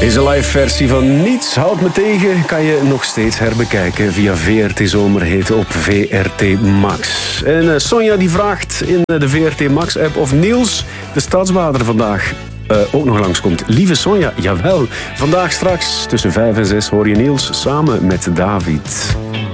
Deze live versie van Niets houdt me tegen kan je nog steeds herbekijken via VRT Zomerhit op VRT Max. En Sonja die vraagt in de VRT Max app of Niels, de stadsbader, vandaag ook nog langskomt. Lieve Sonja, jawel. Vandaag straks tussen 5 en 6 hoor je Niels samen met David.